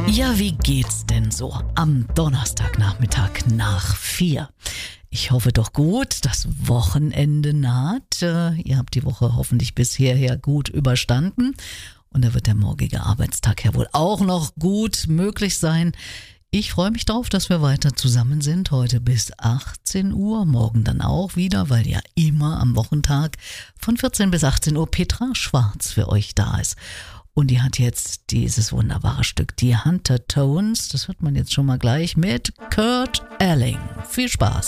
Ja, wie geht's denn so am Donnerstagnachmittag nach 4? Ich hoffe doch gut, das Wochenende naht. Ihr habt die Woche hoffentlich bis hierher gut überstanden. Und da wird der morgige Arbeitstag ja wohl auch noch gut möglich sein. Ich freue mich drauf, dass wir weiter zusammen sind, heute bis 18 Uhr, morgen dann auch wieder, weil ja immer am Wochentag von 14 bis 18 Uhr Petra Schwarz für euch da ist. Und die hat jetzt dieses wunderbare Stück, die Hunter Tones, das hört man jetzt schon mal gleich mit Kurt Elling. Viel Spaß!